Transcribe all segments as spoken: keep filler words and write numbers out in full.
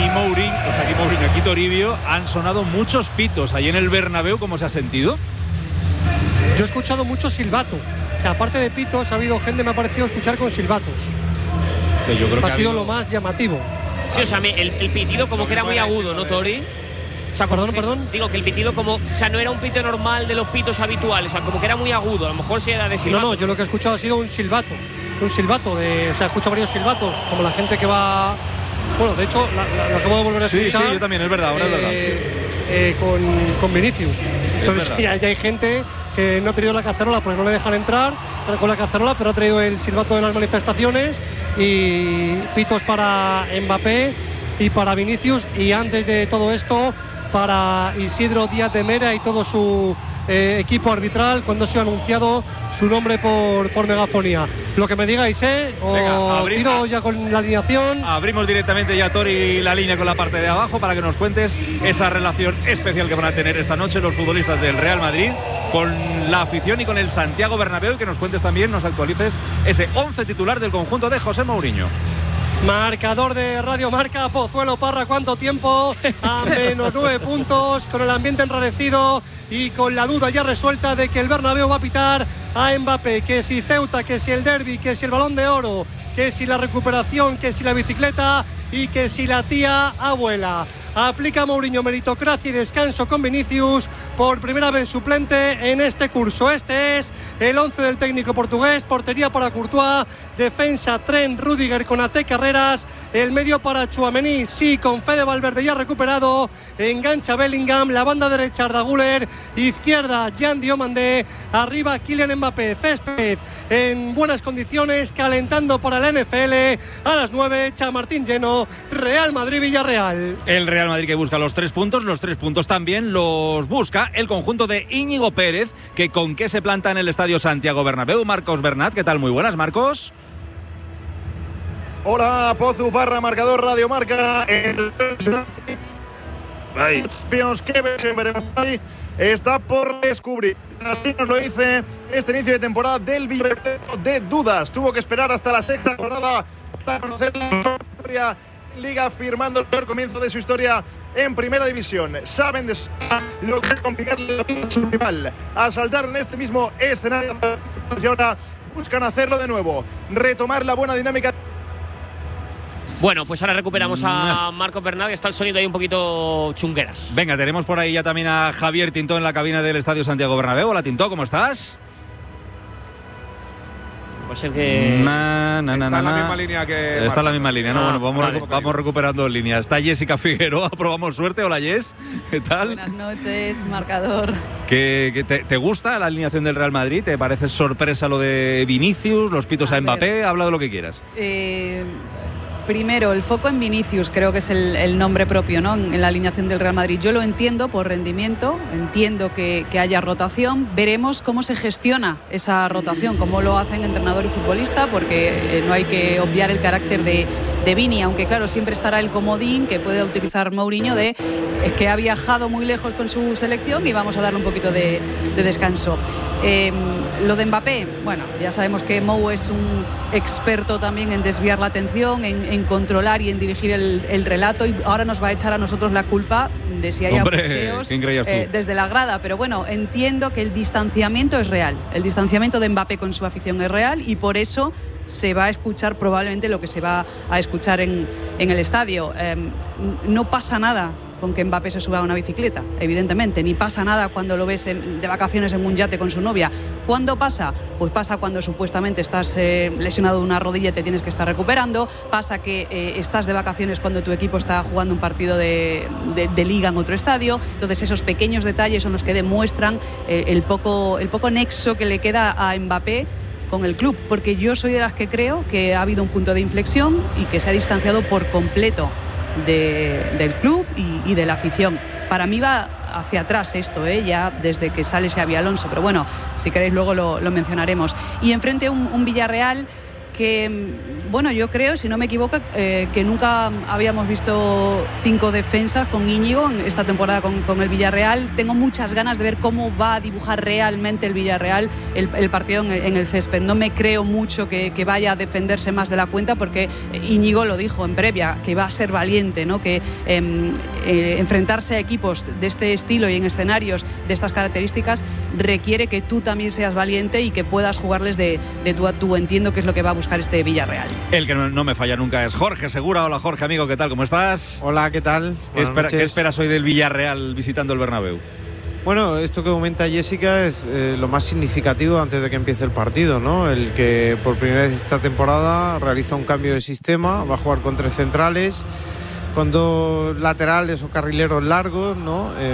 Mourinho, pues aquí Mourinho, aquí Toribio, han sonado muchos pitos. Ahí en el Bernabéu, ¿cómo se ha sentido? Yo he escuchado mucho silbato. O sea, aparte de pitos, ha habido gente, me ha parecido escuchar con silbatos. Sí, yo creo ha que sido ha habido... lo más llamativo. Sí, o sea, el, el pitido como que era muy agudo, ¿no, Tori? O sea, perdón, que, perdón. Digo que el pitido como, o sea, no era un pito normal de los pitos habituales, o sea, como que era muy agudo, a lo mejor sí era de silbato. No, no, yo lo que he escuchado ha sido un silbato. Un silbato, de, o sea, he escuchado varios silbatos, como la gente que va. Bueno, de hecho, la, la, lo acabo de volver a escuchar. Sí, sí, yo también, es verdad, ahora eh, es verdad. Eh, con, con Vinicius. Entonces, ya, ya hay gente que no ha traído la cacerola porque no le dejan entrar con la cacerola, pero ha traído el silbato de las manifestaciones y pitos para Mbappé y para Vinicius. Y antes de todo esto, para Isidro Díaz de Mera y todo su eh, equipo arbitral cuando se ha anunciado su nombre por, por megafonía. Lo que me digáis, ¿eh? O Venga, abri- tiro ya con la alineación. Abrimos directamente ya, Tori, la línea con la parte de abajo para que nos cuentes esa relación especial que van a tener esta noche los futbolistas del Real Madrid con la afición y con el Santiago Bernabéu, y que nos cuentes también, nos actualices ese once titular del conjunto de José Mourinho. Marcador de Radio Marca, Pozuelo Parra, ¿cuánto tiempo? A menos nueve puntos, con el ambiente enrarecido y con la duda ya resuelta de que el Bernabéu va a pitar a Mbappé, que si Ceuta, que si el derbi, que si el Balón de Oro, que si la recuperación, que si la bicicleta y que si la tía abuela. Aplica Mourinho meritocracia y descanso con Vinicius, por primera vez suplente en este curso. Este es el once del técnico portugués: portería para Courtois, defensa Trent, Rudiger, Konaté, Carreras, el medio para Tchouaméni, sí, con Fede Valverde ya recuperado, engancha Bellingham, la banda derecha Arda Güler, izquierda Jan Diomandé, arriba Kylian Mbappé. Césped en buenas condiciones, calentando para la N F L. A las nueve, Chamartín lleno, Real Madrid-Villarreal. El Real Madrid que busca los tres puntos, los tres puntos también los busca el conjunto de Íñigo Pérez, que con qué se planta en el Estadio Santiago Bernabéu. Marcos Bernat, ¿qué tal? Muy buenas, Marcos. Hola, Pozu Parra, marcador Radio Marca. El Champions que veremos hoy está por descubrir. Así nos lo dice este inicio de temporada del Villarreal de dudas. Tuvo que esperar hasta la sexta jornada para conocer la historia Liga, firmando el peor comienzo de su historia en Primera División. Saben de lo que es complicarle la vida a su rival. Asaltaron este mismo escenario y ahora buscan hacerlo de nuevo, retomar la buena dinámica. Bueno, pues ahora recuperamos a Marcos Bernat, que está el sonido ahí un poquito chungueras. Venga, tenemos por ahí ya también a Javier Tintó en la cabina del Estadio Santiago Bernabéu. Hola, Tintó, ¿cómo estás? Puede ser que… Na, na, na, está na, en la na. misma línea que… Está Marca. en la misma línea, ¿no? Ah, bueno, vamos, vale. recu- vamos recuperando líneas. Está Jessica Figueroa, probamos suerte. Hola, Jess, ¿qué tal? Buenas noches, marcador. ¿Qué, qué te, ¿Te gusta la alineación del Real Madrid? ¿Te parece sorpresa lo de Vinicius, los pitos a, A Mbappé? ver. Habla de lo que quieras. Eh, primero, el foco en Vinicius, creo que es el, el nombre propio, ¿no? En, en la alineación del Real Madrid. Yo lo entiendo por rendimiento, entiendo que, que haya rotación. Veremos cómo se gestiona esa rotación, cómo lo hacen entrenador y futbolista, porque eh, no hay que obviar el carácter de, de Vini, aunque claro, siempre estará el comodín que puede utilizar Mourinho de es que ha viajado muy lejos con su selección y vamos a darle un poquito de, de descanso. Eh, lo de Mbappé, bueno, ya sabemos que Mou es un experto también en desviar la atención, en, en controlar y en dirigir el, el relato, y ahora nos va a echar a nosotros la culpa de si hay Hombre, abucheos ¿quién creías tú? eh, desde la grada, pero bueno, entiendo que el distanciamiento es real, el distanciamiento de Mbappé con su afición es real, y por eso se va a escuchar probablemente lo que se va a escuchar en, en el estadio. Eh, no pasa nada con que Mbappé se suba a una bicicleta, evidentemente, ni pasa nada cuando lo ves en, de vacaciones en un yate con su novia. ¿Cuándo pasa? Pues pasa cuando supuestamente estás eh, lesionado de una rodilla y te tienes que estar recuperando, pasa que eh, estás de vacaciones cuando tu equipo está jugando un partido de, de, de liga en otro estadio. Entonces esos pequeños detalles son los que demuestran eh, el, poco, el poco nexo que le queda a Mbappé con el club, porque yo soy de las que creo que ha habido un punto de inflexión y que se ha distanciado por completo De, del club y, y de la afición. Para mí va hacia atrás esto, ¿eh? Ya desde que sale Xabi Alonso, pero bueno, si queréis luego lo, lo mencionaremos. Y enfrente un, un Villarreal que, bueno, yo creo, si no me equivoco, eh, que nunca habíamos visto cinco defensas con Íñigo en esta temporada con, con el Villarreal. Tengo muchas ganas de ver cómo va a dibujar realmente el Villarreal el, el partido en el, en el césped. No me creo mucho que, que vaya a defenderse más de la cuenta, porque Íñigo lo dijo en previa, que va a ser valiente, ¿no? Que eh, eh, enfrentarse a equipos de este estilo y en escenarios de estas características requiere que tú también seas valiente y que puedas jugarles de, de tú a tú. Entiendo que es lo que va a buscar este Villarreal. El que no, no me falla nunca es Jorge Segura. Hola Jorge, amigo, ¿qué tal? ¿Cómo estás? Hola, ¿qué tal? ¿Qué, espera, ¿Qué esperas hoy del Villarreal visitando el Bernabéu? Bueno, esto que comenta Jessica es eh, lo más significativo antes de que empiece el partido, ¿no? El que por primera vez esta temporada realiza un cambio de sistema, va a jugar con tres centrales, con dos laterales o carrileros largos, ¿no? Eh,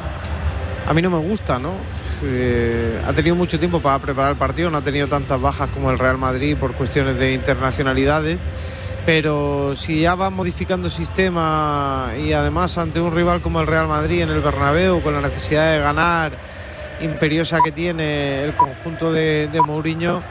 a mí no me gusta, ¿no? Eh, ha tenido mucho tiempo para preparar el partido, no ha tenido tantas bajas como el Real Madrid por cuestiones de internacionalidades, pero si ya va modificando sistema y además ante un rival como el Real Madrid en el Bernabéu, con la necesidad de ganar imperiosa que tiene el conjunto de, de Mourinho,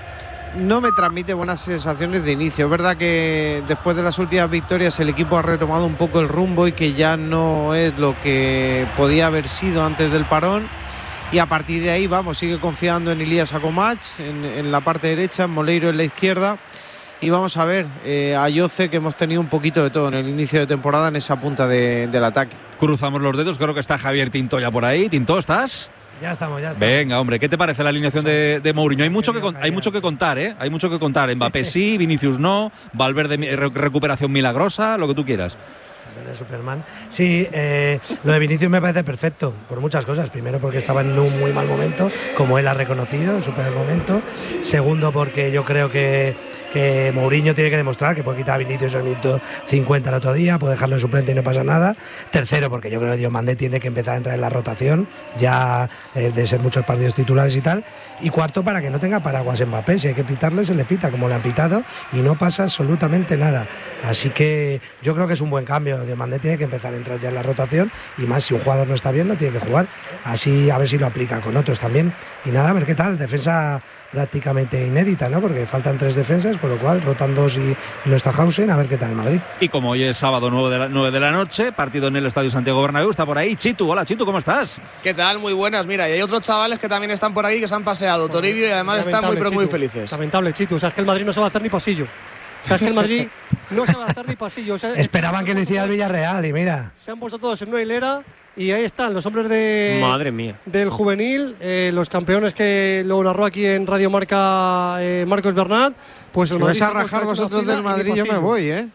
no me transmite buenas sensaciones de inicio. Es verdad que después de las últimas victorias el equipo ha retomado un poco el rumbo y que ya no es lo que podía haber sido antes del parón. Y a partir de ahí, vamos, sigue confiando en Ilías Akomach, en, en la parte derecha, en Moleiro en la izquierda. Y vamos a ver eh, a Yoce, que hemos tenido un poquito de todo en el inicio de temporada en esa punta de, del ataque. Cruzamos los dedos, creo que está Javier Tinto ya por ahí. Tinto, ¿estás? Ya estamos, ya estamos. Venga, hombre, ¿qué te parece la alineación de, de Mourinho? Hay mucho, que, hay mucho que contar, ¿eh? Hay mucho que contar. Mbappé sí, Vinicius no, Valverde recuperación milagrosa, lo que tú quieras. De Superman. Sí, eh, lo de Vinicius me parece perfecto por muchas cosas. Primero, porque estaba en un muy mal momento, como él ha reconocido, en su peor momento. Segundo, porque yo creo que, que Mourinho tiene que demostrar que puede quitar a Vinicius el minuto cincuenta el otro día, puede dejarlo en suplente y no pasa nada. Tercero, porque yo creo que Diomandé tiene que empezar a entrar en la rotación, ya eh, de ser muchos partidos titulares y tal. Y cuarto, para que no tenga paraguas Mbappé. Si hay que pitarle, se le pita, como le han pitado, y no pasa absolutamente nada. Así que yo creo que es un buen cambio. Diomandé tiene que empezar a entrar ya en la rotación, y más si un jugador no está bien, no tiene que jugar. Así a ver si lo aplica con otros también. Y nada, a ver qué tal. Defensa prácticamente inédita, ¿no? Porque faltan tres defensas, con lo cual rotan dos y no está Hausen, a ver qué tal el Madrid. Y como hoy es sábado nueve de la, nueve de la noche, partido en el Estadio Santiago Bernabéu, está por ahí Chitu. Hola Chitu, ¿cómo estás? ¿Qué tal? Muy buenas, mira, y hay otros chavales que también están por aquí que se han paseado, Toribio, y además están muy pero muy felices. Lamentable, Chitu, o sea, es que el Madrid no se va a hacer ni pasillo. O sea, es que el Madrid no se va a hacer ni pasillo. O sea, esperaban que lo hiciera el Villarreal y mira. Se han puesto todos en una hilera y ahí están los hombres de Madre mía. del juvenil, eh, los campeones que lo narró aquí en Radio Marca eh, Marcos Bernat. Pues si el vais a rajar vosotros del Madrid, yo me voy, ¿eh?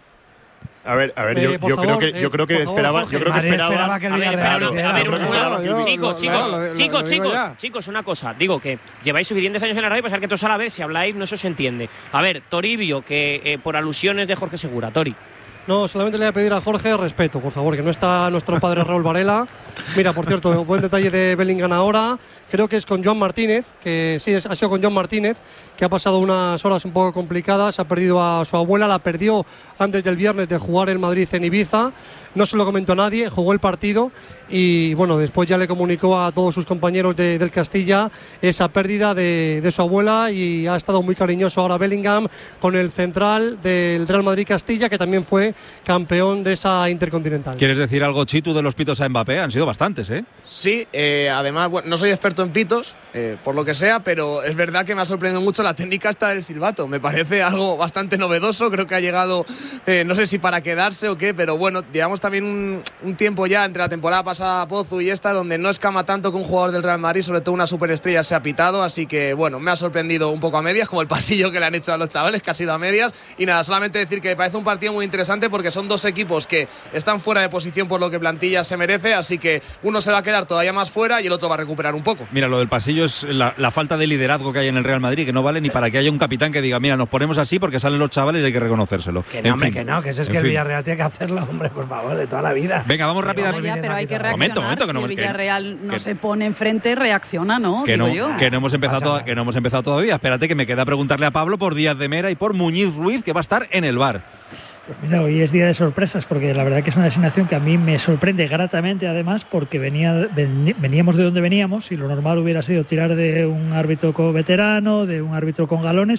A ver, a ver, yo, eh, yo favor, creo que yo eh, creo que favor, esperaba, Jorge, yo creo que esperaba, esperaba que el Villarreal a ver, a ver, una, yo, chicos, lo, chicos, lo, lo, chicos, lo chicos, ya. chicos, una cosa, digo que lleváis suficientes años en la radio, pensar que todos a la vez, si habláis no se os entiende. A ver, Toribio, que eh, por alusiones de Jorge Segura, Tori. No, solamente le voy a pedir a Jorge respeto, por favor, que no está nuestro padre Raúl Varela. Mira, por cierto, buen detalle de Bellingham ahora. Creo que es con Joan Martínez, que sí, es, ha sido con Joan Martínez, que ha pasado unas horas un poco complicadas. Ha perdido a su abuela, la perdió antes del viernes de jugar el Madrid en Ibiza. No se lo comentó a nadie, jugó el partido y bueno, después ya le comunicó a todos sus compañeros de, del Castilla esa pérdida de, de su abuela, y ha estado muy cariñoso ahora Bellingham con el central del Real Madrid Castilla, que también fue campeón de esa Intercontinental. ¿Quieres decir algo, Chitu, de los pitos a Mbappé? Han sido bastantes, ¿eh? Sí, eh, además, bueno, no soy experto en pitos, eh, por lo que sea, pero es verdad que me ha sorprendido mucho la técnica esta del silbato. Me parece algo bastante novedoso, creo que ha llegado, eh, no sé si para quedarse o qué, pero bueno, digamos también un, un tiempo ya entre la temporada pasada Pozu y esta, donde no escama tanto que un jugador del Real Madrid, sobre todo una superestrella, se ha pitado, así que bueno, me ha sorprendido un poco a medias, como el pasillo que le han hecho a los chavales, que ha sido a medias, y nada, solamente decir que me parece un partido muy interesante porque son dos equipos que están fuera de posición por lo que plantilla se merece, así que uno se va a quedar todavía más fuera y el otro va a recuperar un poco. Mira, lo del pasillo es la, la falta de liderazgo que hay en el Real Madrid, que no vale ni para que haya un capitán que diga, mira, nos ponemos así porque salen los chavales y hay que reconocérselo. Que no, en hombre, fin, que no, que eso es que fin. el Villarreal tiene que hacerlo, hombre, por favor, de toda la vida. Venga, vamos rápidamente. Ya, pero hay que reaccionar. Momento, momento, que si no, el Villarreal que, no que, se pone enfrente, reacciona, ¿no? Que Digo no, yo. que no hemos empezado Pasa to- que no hemos empezado todavía. Espérate, que me queda preguntarle a Pablo por Díaz de Mera y por Muñiz Ruiz, que va a estar en el bar. Pues mira, hoy es día de sorpresas porque la verdad que es una designación que a mí me sorprende gratamente, además porque venía, ven, veníamos de donde veníamos y lo normal hubiera sido tirar de un árbitro veterano, de un árbitro con galones,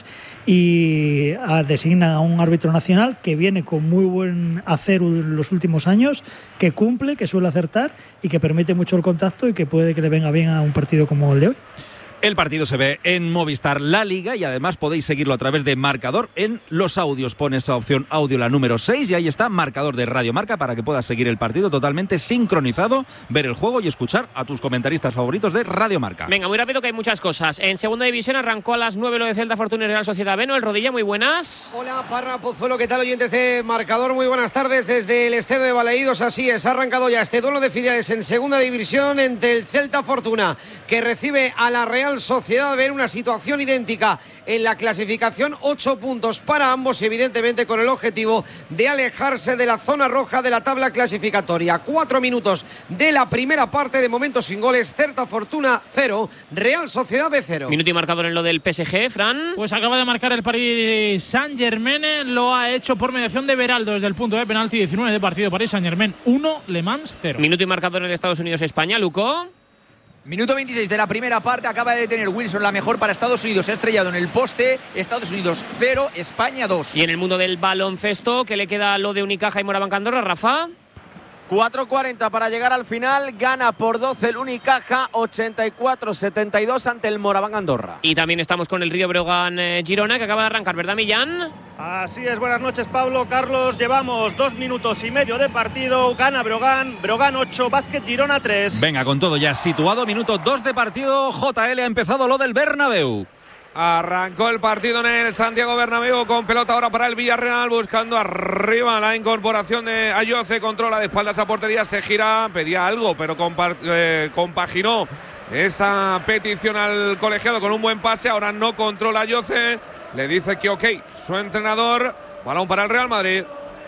y a, designan a un árbitro nacional que viene con muy buen hacer en los últimos años, que cumple, que suele acertar y que permite mucho el contacto y que puede que le venga bien a un partido como el de hoy. El partido se ve en Movistar La Liga y además podéis seguirlo a través de Marcador en los audios. Pone esa opción audio, la número seis, y ahí está Marcador de Radio Marca para que puedas seguir el partido totalmente sincronizado, ver el juego y escuchar a tus comentaristas favoritos de Radio Marca. Venga, muy rápido que hay muchas cosas. En segunda división arrancó a las nueve lo de Celta, Fortuna y Real Sociedad B. El Rodilla, muy buenas. Hola, Parra, Pozuelo, ¿qué tal, oyentes de Marcador? Muy buenas tardes desde el estadio de Balaídos. Así es, ha arrancado ya este duelo de filiales en segunda división entre el Celta Fortuna, que recibe a la Real Sociedad B, una situación idéntica en la clasificación, ocho puntos para ambos y evidentemente con el objetivo de alejarse de la zona roja de la tabla clasificatoria. Cuatro minutos de la primera parte, de momento sin goles. Celta Fortuna cero, Real Sociedad B cero. Minuto y marcador en lo del P S G, Fran. Pues acaba de marcar el Paris Saint-Germain, lo ha hecho por mediación de Beraldo desde el punto de penalti. Diecinueve de partido, Paris Saint-Germain uno, Le Mans cero. Minuto y marcador en Estados Unidos-España, Luco. Minuto veintiséis de la primera parte, acaba de tener Wilson la mejor para Estados Unidos, se ha estrellado en el poste. Estados Unidos cero, España dos. Y en el mundo del baloncesto, ¿qué le queda a lo de Unicaja y Moraván Andorra, Rafa? cuatro cuarenta para llegar al final, gana por doce el Unicaja, ochenta y cuatro setenta y dos ante el Moraván Andorra. Y también estamos con el Río Breogán eh, Girona, que acaba de arrancar, ¿verdad, Millán? Así es, buenas noches, Pablo, Carlos. Llevamos dos minutos y medio de partido, gana Breogán, Breogán ocho, Básquet Girona tres. Venga, con todo ya situado, minuto dos de partido, J L ha empezado lo del Bernabéu. Arrancó el partido en el Santiago Bernabéu con pelota ahora para el Villarreal, buscando arriba la incorporación de Ayoce, controla de espaldas a portería, se gira, pedía algo, pero eh, compaginó esa petición al colegiado con un buen pase. Ahora no controla Ayoce, le dice que ok, su entrenador. Balón para el Real Madrid.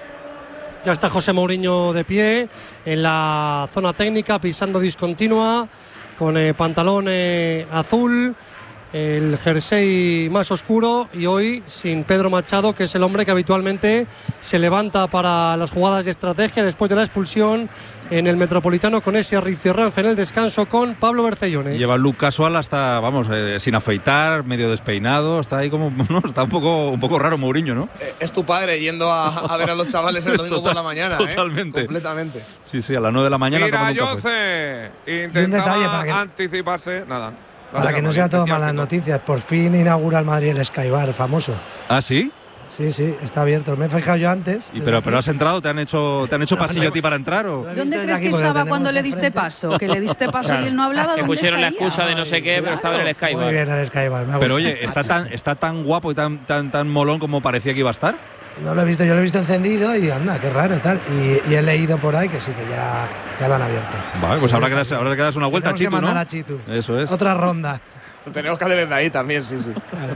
Ya está José Mourinho de pie en la zona técnica, pisando discontinua, con eh, pantalón eh, azul, el jersey más oscuro, y hoy sin Pedro Machado, que es el hombre que habitualmente se levanta para las jugadas de estrategia después de la expulsión en el Metropolitano con ese rifirrafe en el descanso con Pablo Bercellone. Lleva el look casual hasta, vamos, eh, sin afeitar, medio despeinado, está ahí como, no, está un poco, un poco raro Mourinho, ¿no? Es tu padre yendo a, a ver a los chavales el domingo Total, por la mañana, totalmente. ¿eh? Completamente. Sí, sí, a las nueve de la mañana. Mira, Yoce intentaba que... anticiparse, nada. Para que no sea todo malas noticias, por fin inaugura el Madrid el Skybar famoso. ¿Ah, sí? Sí, sí, está abierto. Me he fijado yo antes. ¿Y pero, pero has entrado? ¿Te han hecho, te han hecho no, pasillo no, a ti para entrar? ¿O? ¿Dónde crees que estaba cuando le diste paso? Que le diste paso claro. Y él no hablaba. Que pusieron la excusa de no sé qué, pero estaba en el Skybar. Muy bien, el Skybar. Pero oye, ¿está tan, ¿está tan guapo y tan, tan, tan molón como parecía que iba a estar? No lo he visto, yo lo he visto encendido y anda, qué raro tal. Y, y he leído por ahí que sí, que ya, ya lo han abierto. Vale, pues habrá que, darse, habrá que darse una vuelta a Chitu, ¿no? A Chitu. Eso es. Otra ronda. Lo tenemos que hacer desde ahí también, sí, sí. Claro.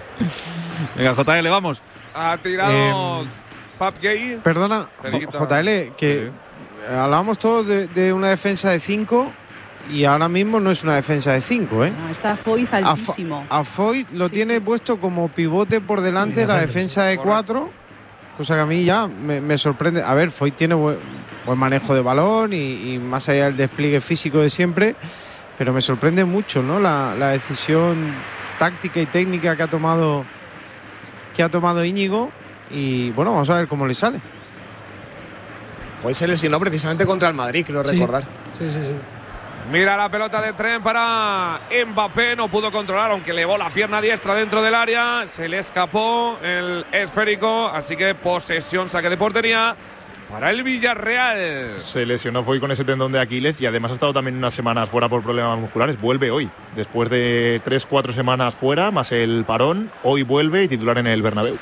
Venga, J L, vamos. Ha tirado eh, Pap Gay. Perdona, J L, que sí. Hablábamos todos de, de una defensa de cinco y ahora mismo no es una defensa de cinco, ¿eh? No, está Foyt altísimo. A, a Foyt lo sí, tiene sí. puesto como pivote por delante de la defensa de cuatro, cosa que a mí ya me, me sorprende. A ver, Foyt tiene buen, buen manejo de balón y, y más allá del despliegue físico de siempre, pero me sorprende mucho, ¿no? La, la decisión táctica y técnica que ha tomado que ha tomado Íñigo, y bueno, vamos a ver cómo le sale. Fue se lesionó precisamente contra el Madrid, creo sí. recordar. Sí, sí, sí. Mira la pelota de tren para Mbappé, no pudo controlar, aunque elevó la pierna diestra dentro del área, se le escapó el esférico, así que posesión, saque de portería para el Villarreal. Se lesionó fue con ese tendón de Aquiles y además ha estado también unas semanas fuera por problemas musculares. Vuelve hoy, después de tres, cuatro semanas fuera, más el parón. Hoy vuelve y titular en el Bernabéu.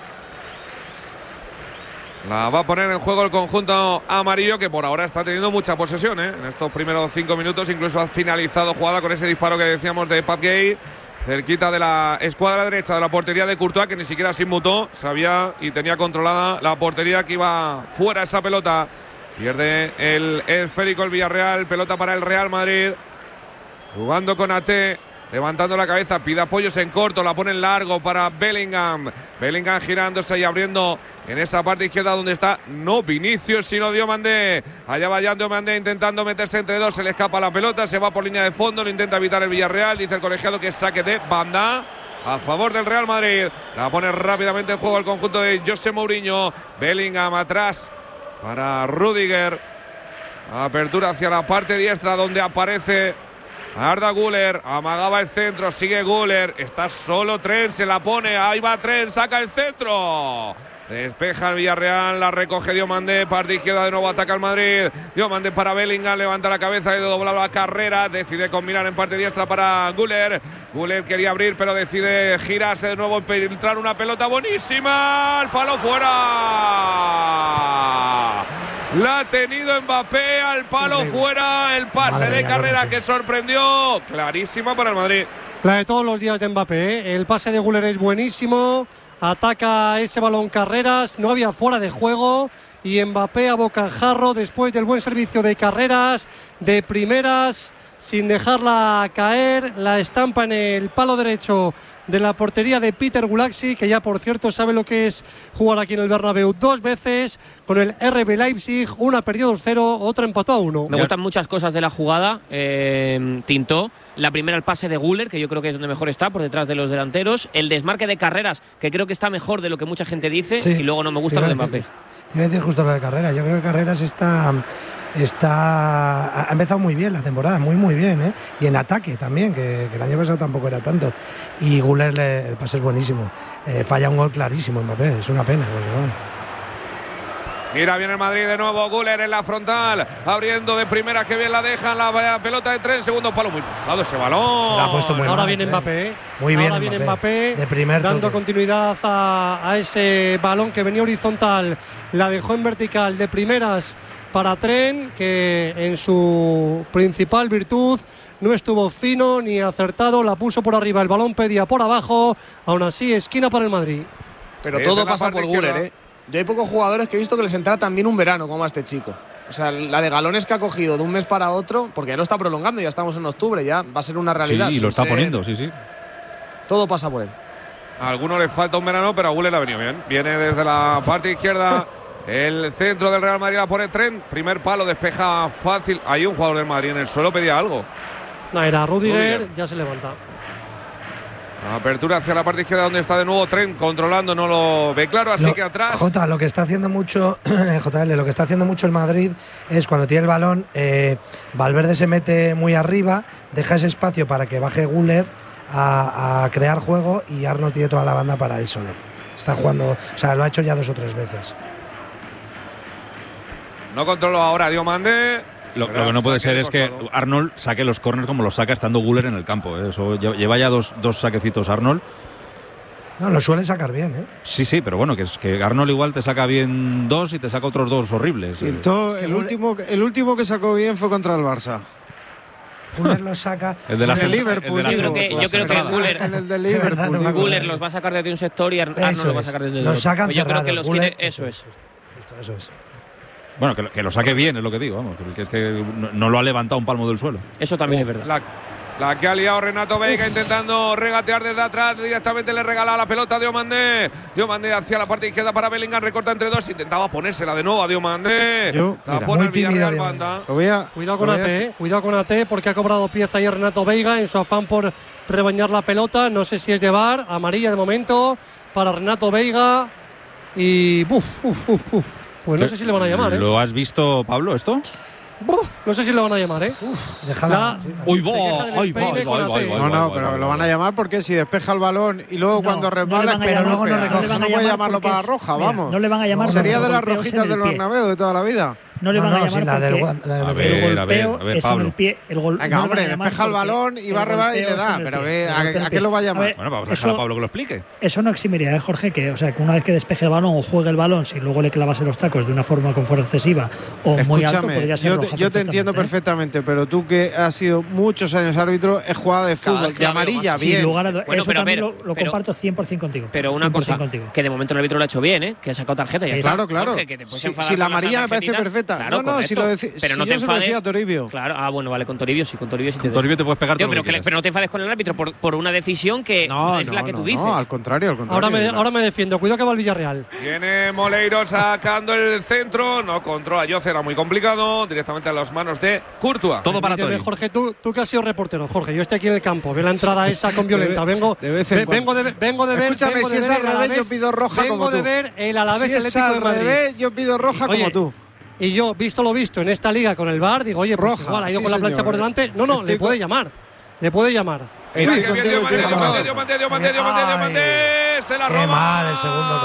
La va a poner en juego el conjunto amarillo, que por ahora está teniendo mucha posesión, ¿eh? En estos primeros cinco minutos incluso ha finalizado jugada con ese disparo que decíamos de Pap Gay, cerquita de la escuadra derecha de la portería de Courtois, que ni siquiera se inmutó, sabía y tenía controlada la portería, que iba fuera esa pelota. Pierde el esférico el Villarreal, pelota para el Real Madrid, jugando con Ate levantando la cabeza, pide apoyos en corto, la pone en largo para Bellingham. Bellingham girándose y abriendo en esa parte izquierda donde está no Vinicius, sino Diomandé. Allá va Jan Diomandé intentando meterse entre dos, se le escapa la pelota, se va por línea de fondo, lo intenta evitar el Villarreal, dice el colegiado que es saque de banda a favor del Real Madrid. La pone rápidamente en juego el conjunto de José Mourinho. Bellingham atrás para Rüdiger. Apertura hacia la parte diestra donde aparece Arda Güler. Amagaba el centro, sigue Güler. Está solo Trent, se la pone. Ahí va Trent, saca el centro. Despeja el Villarreal, la recoge Diomandé, parte izquierda de nuevo, ataca el Madrid. Diomandé para Bellingham, levanta la cabeza y le dobla la carrera. Decide combinar en parte diestra para Güler. Güler quería abrir, pero decide girarse de nuevo, infiltrar una pelota buenísima. El palo fuera. La ha tenido Mbappé, al palo fuera. El pase Madre de carrera que sorprendió. Clarísima para el Madrid. La de todos los días de Mbappé, ¿eh? El pase de Güler es buenísimo. Ataca ese balón Carreras, no había fuera de juego y Mbappé a bocajarro después del buen servicio de Carreras, de primeras, sin dejarla caer, la estampa en el palo derecho de la portería de Peter Gulaxi, que ya por cierto sabe lo que es jugar aquí en el Bernabéu dos veces, con el R B Leipzig, una perdió dos cero, otra empató a uno. Me gustan muchas cosas de la jugada, eh, Tintó. La primera, el pase de Güler, que yo creo que es donde mejor está, por detrás de los delanteros. El desmarque de Carreras, que creo que está mejor de lo que mucha gente dice. Sí, y luego no me gusta lo de Mbappé. Te iba a decir justo lo de Carreras. Yo creo que Carreras está, está ha empezado muy bien la temporada, muy muy bien, ¿eh? Y en ataque también, que, que el año pasado tampoco era tanto. Y Güler, le, el pase es buenísimo. Eh, falla un gol clarísimo Mbappé, es una pena, porque bueno. Mira, viene el Madrid de nuevo, Güler en la frontal, abriendo de primera, que bien la dejan, la pelota de tres, segundo palo, muy pasado ese balón. Se la ha puesto muy Ahora mal, viene ¿eh? Mbappé, muy bien ahora Mbappé, viene Mbappé, de primer dando toque. continuidad a, a ese balón que venía horizontal, la dejó en vertical de primeras para Trent, que en su principal virtud no estuvo fino ni acertado, la puso por arriba, el balón pedía por abajo, aún así esquina para el Madrid. Pero todo pasa por Güler, ¿eh? Yo hay pocos jugadores que he visto que les entra también un verano como a este chico. O sea, la de galones que ha cogido de un mes para otro, porque ya lo está prolongando, ya estamos en octubre, ya va a ser una realidad. Sí, y lo está ser... poniendo, sí, sí. Todo pasa por él. A alguno le falta un verano, pero a Güler le ha venido bien. Viene desde la parte izquierda, el centro del Real Madrid, la pone Trent. Primer palo, despeja fácil. Hay un jugador del Madrid en el suelo, pedía algo. No, era Rüdiger, ya se levanta. Apertura hacia la parte izquierda donde está de nuevo Trent controlando, no lo ve claro, así lo, que atrás. Jota, lo que está haciendo mucho J L, lo que está haciendo mucho el Madrid es cuando tiene el balón, eh, Valverde se mete muy arriba, deja ese espacio para que baje Güler a, a crear juego y Arnold tiene toda la banda para él solo. Está jugando, o sea, lo ha hecho ya dos o tres veces. No controló ahora Diomandé. Lo, lo que no puede ser es que Arnold saque los córners como los saca estando Güler en el campo, ¿eh? Eso lleva ya dos, dos saquecitos Arnold. No, lo suele sacar bien, ¿eh? Sí, sí, pero bueno, que, es, que Arnold igual te saca bien dos y te saca otros dos horribles. Y todo, el, último, el último que sacó bien fue contra el Barça. Güler lo saca. El de la el Liverpool. El de la yo creo que, yo creo que Güler, en el de Liverpool, no Güler los va a sacar desde un sector y Arnold los va a sacar desde el otro. Los sacan yo creo cerrados, que los Güler, quiere, eso es. Justo, eso es. Bueno, que, que lo saque bien, es lo que digo, vamos, que es que no, no lo ha levantado un palmo del suelo. Eso también oh, es verdad. La, la que ha liado Renato Veiga intentando regatear desde atrás, directamente le regala la pelota a Diomandé. Diomandé hacia la parte izquierda para Bellingham, recorta entre dos, intentaba ponérsela de nuevo a Diomandé. Yo, mira, muy tímido banda. Lo voy a, cuidado con A T, eh, cuidado con A T porque ha cobrado pieza ahí Renato Veiga en su afán por rebañar la pelota, no sé si es de V A R, amarilla de momento para Renato Veiga y buf, uf, uf, uf. Pues no sé si le van a llamar, ¿eh? ¿Lo has visto, Pablo, esto? Buf, no sé si le van a llamar, ¿eh? Uf, déjala. Uy, No, no, pero lo van a llamar porque si despeja el balón y luego no, cuando resbala, no pero luego no recoge. No, no puede llamarlo para roja, mira, vamos. No le van a llamar. Sería de las rojitas del Bernabéu de toda la vida. No le van no, a no, llamar si la del, porque la del a el ver, golpeo a ver, a ver, es en el pie. El gol, Venga, no hombre, despeja el balón y va a rebajar y le da. Pero ve, ¿a, ¿a qué lo va a llamar? A ver, bueno, vamos a eso, dejar a Pablo que lo explique. Eso no eximiría, ¿eh, Jorge? Que, o sea, que una vez que despeje el balón o juegue el balón, si luego le clavas en los tacos de una forma con fuerza excesiva o Escúchame, muy alto, podría ser yo roja. Te, yo te entiendo ¿eh? perfectamente, pero tú que has sido muchos años árbitro, es jugada de fútbol, de amarilla, bien. Sin lugar a do- bueno, eso pero también ver, lo, lo pero, comparto cien por ciento contigo. Pero una cosa, contigo. que de momento el árbitro lo ha hecho bien, ¿eh? Que ha sacado tarjeta y ya Claro, está. claro. Jorge, que te si, si la amarilla me parece perfecta. falta. Claro, no, no, correcto. si lo decía, pero si no yo te se lo enfades. decía a Toribio. Claro, ah, bueno, vale, con Toribio sí, con Toribio sí. Con Toribio te puedes pegar Tío, todo pero, lo que que le- pero no te enfades con el árbitro por, por una decisión que No, es no, la que no, tú dices. No, al contrario, al contrario. Ahora me, ahora me defiendo. Cuidado que va el Villarreal. Viene Moleiro sacando el centro. No controla Yoce, era muy complicado. Directamente a las manos de Courtois. Todo para Permíteme, Tori. Jorge, tú, tú que has sido reportero, Jorge. Yo estoy aquí en el campo. Ve la entrada esa con Violenta. Vengo de vez en ve- cuando. vengo de, vengo de ver. Escúchame, vengo si de es ver al el revés, Alavés- yo pido roja vengo como de tú. ver el Alavés Si es Atlético de al Madrid. revés, yo pido roja Oye, como tú. Y yo, visto lo visto en esta liga con el V A R, digo, oye, pues Roja, igual ha ido sí, con la plancha señor. por delante. No, no, Estoy le puede con- llamar. Le puede llamar. Mira Estoy que bien, contigo, Diomandé, estoy Diomandé, contigo. Diomandé, Diomandé, Diomandé, Diomandé, Diomandé, se la Qué roba. mal el segundo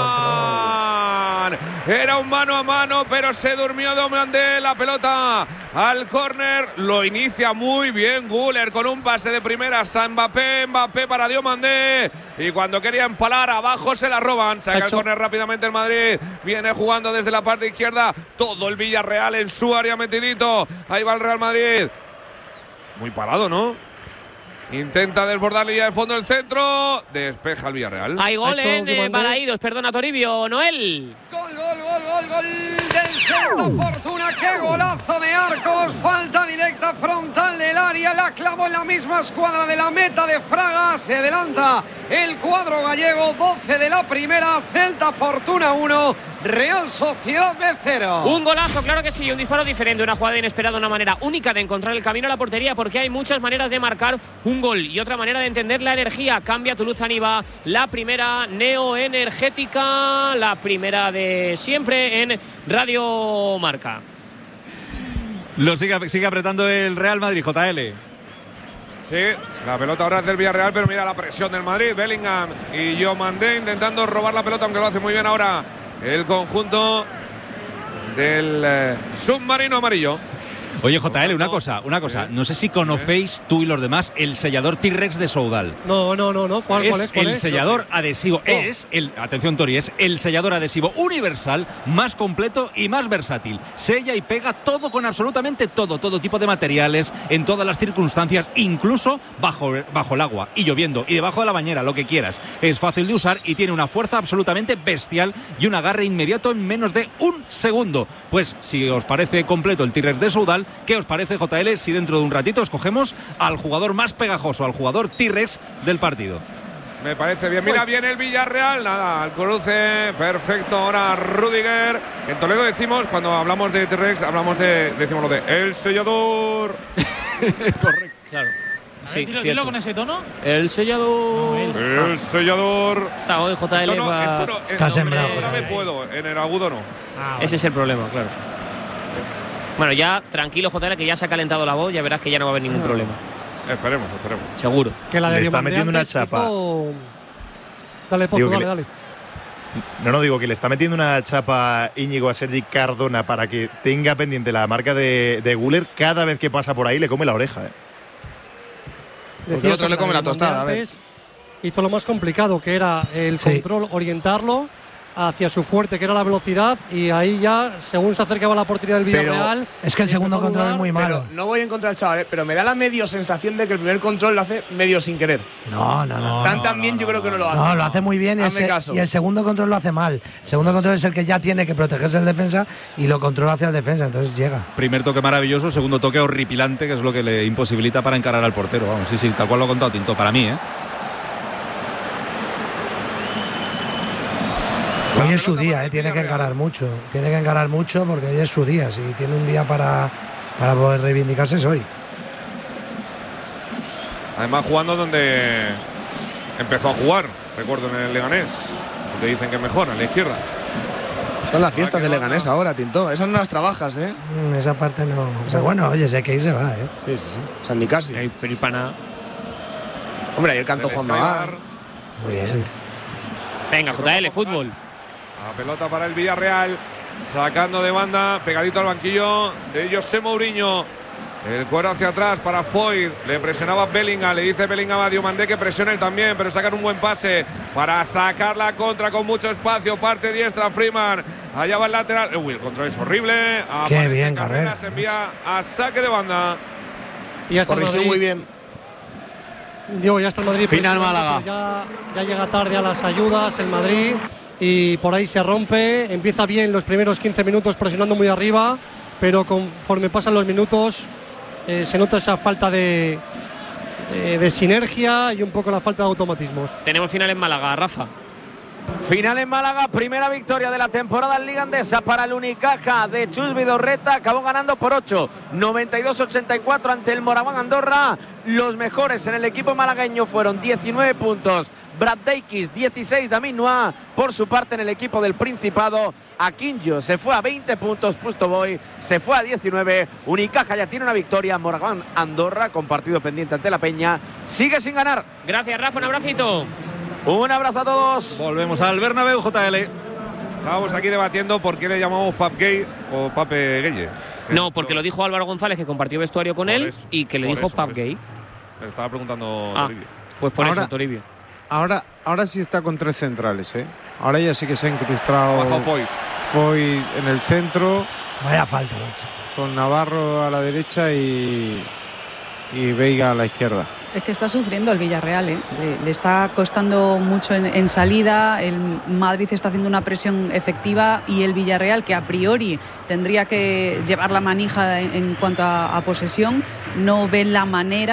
control. Era un mano a mano, pero se durmió Diomandé. La pelota al córner. Lo inicia muy bien Güler con un pase de primeras a Mbappé. Mbappé para Diomandé. Y cuando quería empalar, abajo se la roban. Saca el Hecho. córner rápidamente el Madrid. Viene jugando desde la parte izquierda. Todo el Villarreal en su área metidito. Ahí va el Real Madrid. Muy parado, ¿no? Intenta desbordar línea de fondo del centro. Despeja el Villarreal. Hay gol Ha hecho en eh, Diomandé. Balaídos, perdona Toribio, Noel. Gol, gol, gol, gol, gol del Celta Fortuna. Qué golazo de Arcos. Falta directa frontal del área. La clavó en la misma escuadra de la meta de Fraga. Se adelanta el cuadro gallego. doce de la primera. Celta Fortuna uno. Real Sociedad B cero. Un golazo, claro que sí, un disparo diferente, una jugada inesperada, una manera única de encontrar el camino a la portería, porque hay muchas maneras de marcar un gol y otra manera de entender la energía. Cambia Toulouse Aniba, la primera neoenergética, la primera de siempre en Radio Marca. Lo sigue, sigue apretando el Real Madrid, J L. Sí, la pelota ahora es del Villarreal, pero mira la presión del Madrid. Bellingham y Diomandé intentando robar la pelota, aunque lo hace muy bien ahora el conjunto del eh, submarino amarillo. Oye, J L, una cosa, una cosa. No sé si conocéis tú y los demás el sellador T-Rex de Soudal. No, no, no, no. ¿Cuál es cuál es? ¿Cuál el es? sellador No sé. adhesivo. Oh. Es el, atención Tori, es el sellador adhesivo universal más completo y más versátil. Sella y pega todo con absolutamente todo, todo tipo de materiales, en todas las circunstancias, incluso bajo, bajo el agua y lloviendo y debajo de la bañera, lo que quieras. Es fácil de usar y tiene una fuerza absolutamente bestial y un agarre inmediato en menos de un segundo. Pues si os parece completo el T-Rex de Soudal, ¿qué os parece, J L, si dentro de un ratito escogemos al jugador más pegajoso, al jugador T-Rex del partido? Me parece bien. Mira, viene el Villarreal. Nada, al cruce. Perfecto. Ahora Rudiger. En Toledo decimos, cuando hablamos de T-Rex, hablamos de, decimos lo de el sellador. Correcto. Claro. A ver, Sí, dilo, cierto. dilo con ese tono. El sellador. No, él. El sellador. Está hoy J L. En tono- va- en tono- en Está nombre sembrado, grave Jorge. puedo, en el agudo no. Ah, Ese es el problema, claro. Bueno, ya tranquilo, J L, que ya se ha calentado la voz, ya verás que ya no va a haber ningún problema. Esperemos, esperemos. Seguro. Que la de Le está Diomandé metiendo una antes chapa. hizo- Dale, Pozo, Digo que dale, le- dale. No, no, digo que le está metiendo una chapa Íñigo a Sergi Cardona para que tenga pendiente la marca de, de Güler. Cada vez que pasa por ahí le come la oreja. ¿eh? Porque el otro le come la tostada, a ver. Antes hizo lo más complicado, que era el Sí. control, orientarlo hacia su fuerte, que era la velocidad, y ahí ya, según se acercaba a la portería del Pero Villarreal… Es que el segundo intentó control es dudar, muy malo. Pero no voy en contra del chaval, ¿eh? Pero me da la medio sensación de que el primer control lo hace medio sin querer. No, no, no. Tan tan bien yo creo que no lo hace. No, lo hace muy bien y el, Hazme se- caso. y el segundo control lo hace mal. El segundo control es el que ya tiene que protegerse el defensa y lo controla hacia el defensa, entonces llega. Primer toque maravilloso, segundo toque horripilante, que es lo que le imposibilita para encarar al portero. Vamos, sí, sí, tal cual lo ha contado Tinto, para mí, ¿eh? Hoy es su día, eh, tiene que encarar mucho. Tiene que encarar mucho porque hoy es su día. Si tiene un día para, para poder reivindicarse es hoy. Además, jugando donde empezó a jugar, recuerdo, en el Leganés. Te dicen que es mejor, a la izquierda. Son las fiestas de Leganés ahora, Tinto. Esas no las trabajas, ¿eh? Mm, esa parte no. O sea, bueno, oye, si hay que ir se va, ¿eh? Sí, sí, sí. San Nicasio. Pero y para nada. Hombre, ahí el canto Del Juan Skybar. Magar. Muy bien. Venga, J L, fútbol. La pelota para el Villarreal. Sacando de banda, pegadito al banquillo de José Mourinho. El cuero hacia atrás para Foyt. Le presionaba Bellingham. Le dice Bellingham a Diomandé que presione él también, pero sacar un buen pase para sacar la contra con mucho espacio. Parte diestra Freeman. Allá va el lateral. Uy, el control es horrible. Qué Aparece bien, Carrera. Carrera. Se envía a saque de banda. Y ya está el Corrigió Madrid. muy bien. Digo, ya está el Madrid. Final presionando, Málaga. pero Ya, ya llega tarde a las ayudas el Madrid y por ahí se rompe. Empieza bien los primeros quince minutos presionando muy arriba, pero conforme pasan los minutos eh, se nota esa falta de, de, de sinergia y un poco la falta de automatismos. Tenemos final en Málaga, Rafa. Final en Málaga, primera victoria de la temporada en Liga Andesa para el Unicaja de Chus Vidorreta. Acabó ganando por ocho, noventa y dos ochenta y cuatro ante el Moraván Andorra. Los mejores en el equipo malagueño fueron diecinueve puntos Brad Deikis, dieciséis David Noah. Por su parte en el equipo del Principado, Aquinjo se fue a veinte puntos, Pustoboy se fue a diecinueve. Unicaja ya tiene una victoria, Moraván Andorra con partido pendiente ante la Peña sigue sin ganar. Gracias, Rafa, un abracito. Un abrazo a todos. Volvemos al Bernabéu, J L. Estábamos aquí debatiendo por qué le llamamos Pap Gay o Pape Gueye. No, porque lo dijo Álvaro González, que compartió vestuario con él eso, y que le dijo eso, Pap Gay. Me estaba preguntando ah, Toribio. Pues por ahora, eso, Toribio. Ahora, ahora sí está con tres centrales, ¿eh? Ahora ya sí que se ha incrustado Foy. Foy en el centro. Vaya falta, macho. Con Navarro a la derecha y, y Veiga a la izquierda. Es que está sufriendo el Villarreal, ¿eh? le, le está costando mucho en, en salida. El Madrid está haciendo una presión efectiva y el Villarreal, que a priori tendría que llevar la manija en, en cuanto a, a posesión, no ve la manera.